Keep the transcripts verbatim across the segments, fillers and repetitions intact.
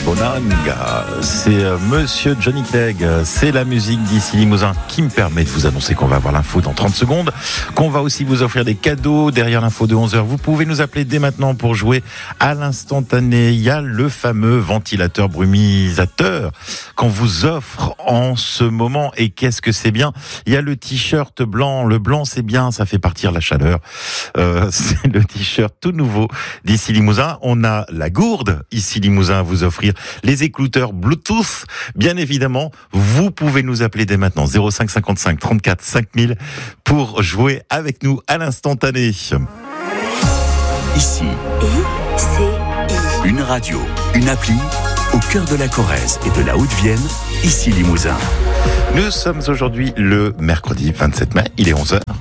Bonanga, c'est euh, Monsieur Johnny Clegg, c'est la musique d'ici Limousin qui me permet de vous annoncer qu'on va avoir l'info dans trente secondes, qu'on va aussi vous offrir des cadeaux derrière l'info de onze heures. Vous pouvez nous appeler dès maintenant pour jouer à l'instantané. Il y a le fameux ventilateur brumisateur qu'on vous offre en ce moment. Et qu'est-ce que c'est bien? Il y a le t-shirt blanc. Le blanc, c'est bien, ça fait partir la chaleur. Euh, c'est le t-shirt tout nouveau d'ici Limousin. On a la gourde ici Limousin à vous offrir, les écouteurs Bluetooth, bien évidemment. Vous pouvez nous appeler dès maintenant zéro cinq cinquante-cinq trente-quatre cinq mille pour jouer avec nous à l'instantané. Ici, I, C, I. Une radio, une appli, au cœur de la Corrèze et de la Haute-Vienne, ici Limousin. Nous sommes aujourd'hui le mercredi vingt-sept mai, il est onze heures.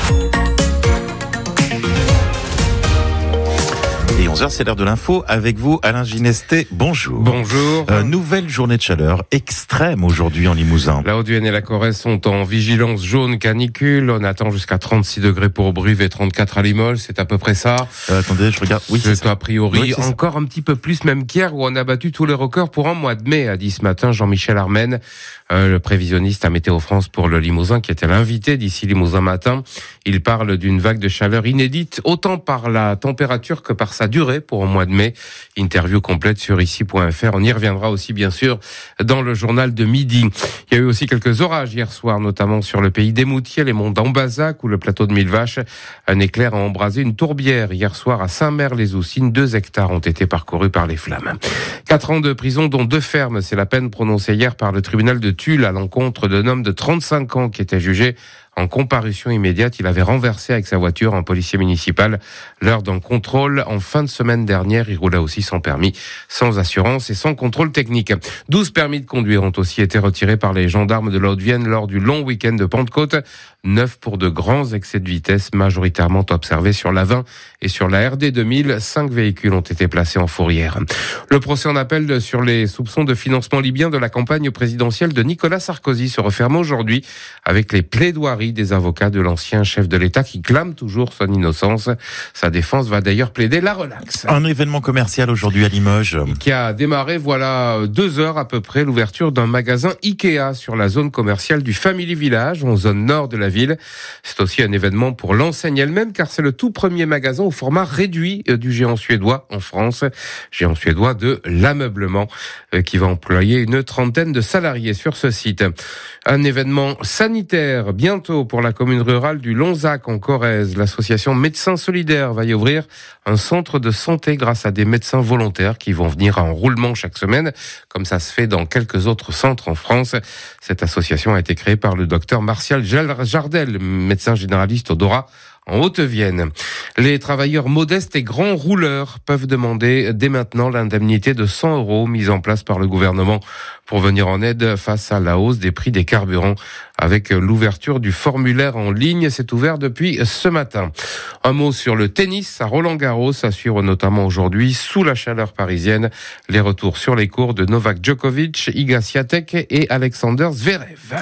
Et onze heures, c'est l'heure de l'info. Avec vous, Alain Ginesté, bonjour. Bonjour. Euh, nouvelle journée de chaleur extrême aujourd'hui en Limousin. La Haute-Vienne et la Corrèze sont en vigilance jaune canicule. On attend jusqu'à trente-six degrés pour Brive et trente-quatre à Limoges. C'est à peu près ça. Euh, attendez, je regarde. Oui, c'est, c'est a priori oui, c'est encore un petit peu plus même qu'hier où on a battu tous les records pour un mois de mai, a dit ce matin Jean-Michel Armen, euh, le prévisionniste à Météo France pour le Limousin, qui était l'invité d'ici Limousin matin. Il parle d'une vague de chaleur inédite, autant par la température que par sa durée pour au mois de mai. Interview complète sur ici point f r. On y reviendra aussi, bien sûr, dans le journal de midi. Il y a eu aussi quelques orages hier soir, notamment sur le pays d'Émoutier, les monts d'Ambazac ou le plateau de Millevaches. Un éclair a embrasé une tourbière hier soir à Saint-Mère-les-Oussines. Deux hectares ont été parcourus par les flammes. Quatre ans de prison, dont deux fermes. C'est la peine prononcée hier par le tribunal de Tulle à l'encontre d'un homme de trente-cinq ans qui était jugé en comparution immédiate. Il avait renversé avec sa voiture un policier municipal lors d'un contrôle en fin de semaine dernière. Il roulait aussi sans permis, sans assurance et sans contrôle technique. douze permis de conduire ont aussi été retirés par les gendarmes de la Haute-Vienne lors du long week-end de Pentecôte. neuf pour de grands excès de vitesse, majoritairement observés sur l'A vingt et sur la R D deux mille. cinq véhicules ont été placés en fourrière. Le procès en appel sur les soupçons de financement libyen de la campagne présidentielle de Nicolas Sarkozy se referme aujourd'hui avec les plaidoiries des avocats de l'ancien chef de l'État qui clame toujours son innocence. Sa défense va d'ailleurs plaider la relaxe. Un événement commercial aujourd'hui à Limoges. Qui a démarré, voilà, deux heures à peu près, l'ouverture d'un magasin Ikea sur la zone commerciale du Family Village, en zone nord de la ville. C'est aussi un événement pour l'enseigne elle-même, car c'est le tout premier magasin au format réduit du géant suédois en France. Géant suédois de l'ameublement, qui va employer une trentaine de salariés sur ce site. Un événement sanitaire bientôt pour la commune rurale du Lonzac en Corrèze. L'association Médecins Solidaires va y ouvrir un centre de santé grâce à des médecins volontaires qui vont venir en roulement chaque semaine, comme ça se fait dans quelques autres centres en France. Cette association a été créée par le docteur Martial Jardel, médecin généraliste au Dora, en Haute-Vienne. Les travailleurs modestes et grands rouleurs peuvent demander dès maintenant l'indemnité de cent euros mise en place par le gouvernement pour venir en aide face à la hausse des prix des carburants. Avec l'ouverture du formulaire en ligne, c'est ouvert depuis ce matin. Un mot sur le tennis à Roland-Garros, à suivre notamment aujourd'hui sous la chaleur parisienne. Les retours sur les cours de Novak Djokovic, Iga Swiatek et Alexander Zverev.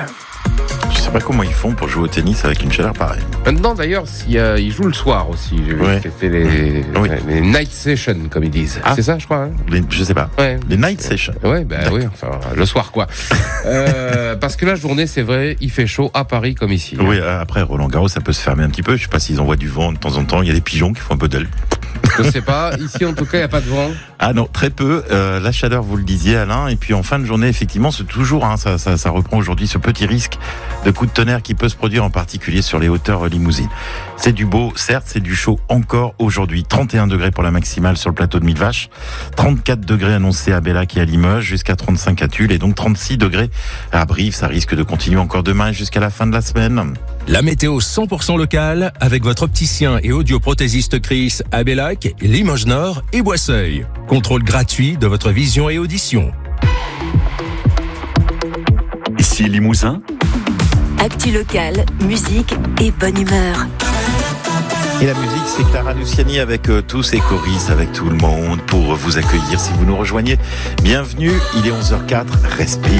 Je sais pas comment ils font pour jouer au tennis avec une chaleur pareille. Maintenant d'ailleurs, euh, ils jouent le soir aussi. J'ai vu ouais. que c'était les, oui. les night sessions, comme ils disent. Ah. C'est ça, je crois. Hein les, je sais pas. Ouais. Les night sessions. Ouais, bah oui, enfin le soir quoi. euh, parce que la journée, c'est vrai, il fait chaud à Paris comme ici. Oui, hein. Après Roland Garros, ça peut se fermer un petit peu. Je sais pas s'ils envoient du vent de temps en temps. Il y a des pigeons qui font un peu d'aile. Je sais pas. Ici, en tout cas, il n'y a pas de vent. Ah non, très peu. Euh, la chaleur, vous le disiez, Alain. Et puis en fin de journée, effectivement, c'est toujours, hein, ça, ça, ça reprend aujourd'hui ce petit risque de coup de tonnerre qui peut se produire en particulier sur les hauteurs limousines. C'est du beau, certes, c'est du chaud encore aujourd'hui. trente et un degrés pour la maximale sur le plateau de Millevaches, trente-quatre degrés annoncés à Bellac et à Limoges, jusqu'à trente-cinq à Tulle et donc trente-six degrés à Brive. Ça risque de continuer encore demain jusqu'à la fin de la semaine. La météo cent pour cent locale avec votre opticien et audioprothésiste Chris à Bellac, Limoges Nord et Boisseuil. Contrôle gratuit de votre vision et audition. Ici Limousin. Actu locale, musique et bonne humeur. Et la musique, c'est Clara Luciani avec euh, tous ses choristes, avec tout le monde pour vous accueillir. Si vous nous rejoignez, bienvenue. Il est onze heures zéro quatre. Respire.